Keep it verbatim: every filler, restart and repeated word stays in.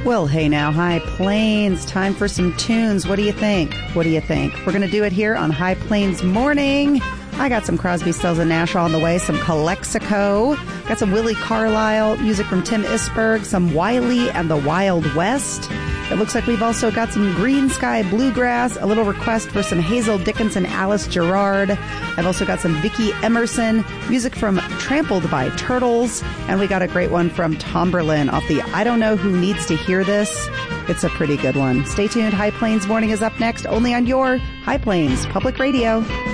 Well, hey now, High Plains. Time for some tunes. What do you think? What do you think? We're going to do it here on High Plains Morning. I got some Crosby, Stills and Nash on the way, some Calexico, got some Willie Carlisle, music from Tim Isberg, some Wiley and the Wild West. It looks like we've also got some Green Sky Bluegrass, a little request for some Hazel Dickinson, Alice Gerard. I've also got some Vicki Emerson, music from Trampled by Turtles, and we got a great one from Tomberlin off the I Don't Know Who Needs to Hear This. It's a pretty good one. Stay tuned. High Plains Morning is up next, only on your High Plains Public Radio.